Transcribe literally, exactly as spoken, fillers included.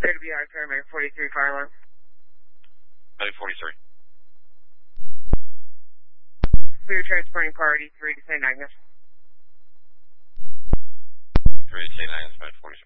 There to be our paramedic forty-three fire alarm. Medic forty-three. We were transporting priority three to Saint Agnes. three to Saint Agnes, Medic forty-three.